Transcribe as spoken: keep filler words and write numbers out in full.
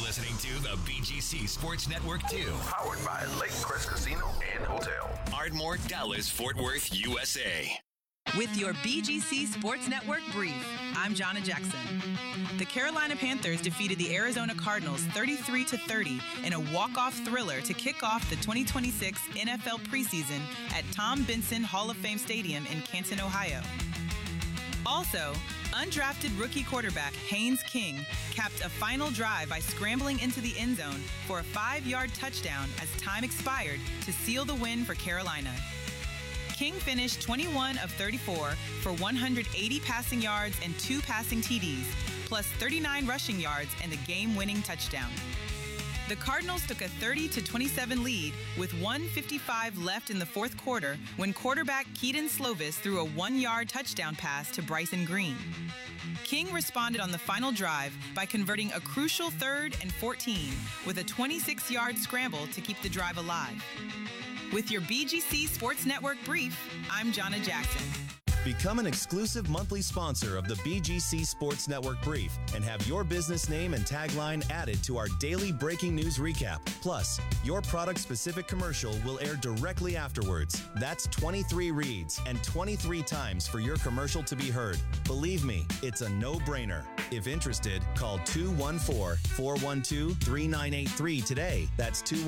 listening to the B G C Sports Network two. Powered by Lake Crest Casino and Hotel. Ardmore, Dallas, Fort Worth, U S A. With your B G C Sports Network brief, I'm Jonna Jackson. The Carolina Panthers defeated the Arizona Cardinals thirty-three to thirty in a walk-off thriller to kick off the twenty twenty-six N F L preseason at Tom Benson Hall of Fame Stadium in Canton, Ohio. Also, undrafted rookie quarterback Haynes King capped a final drive by scrambling into the end zone for a five-yard touchdown as time expired to seal the win for Carolina. King finished twenty-one of thirty-four for one hundred eighty passing yards and two passing T Ds, plus thirty-nine rushing yards and the game-winning touchdown. The Cardinals took a thirty to twenty-seven lead with one fifty-five left in the fourth quarter when quarterback Keaton Slovis threw a one-yard touchdown pass to Bryson Green. King responded on the final drive by converting a crucial third and fourteen with a twenty-six-yard scramble to keep the drive alive. With your B G C Sports Network brief, I'm Jonna Jackson. Become an exclusive monthly sponsor of the B G C Sports Network Brief and have your business name and tagline added to our daily breaking news recap. Plus, your product-specific commercial will air directly afterwards. That's twenty-three reads and twenty-three times for your commercial to be heard. Believe me, it's a no-brainer. If interested, call two one four, four one two, three nine eight three today. That's two